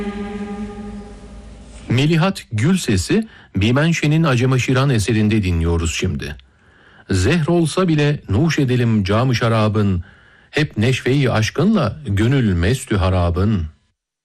Melihat Gülses'i Bimenşe'nin Acemi Şiran eserinde dinliyoruz şimdi. Zehr olsa bile nuş edelim cam-ı şarabın, hep neşve-i aşkınla gönül mestü harabın.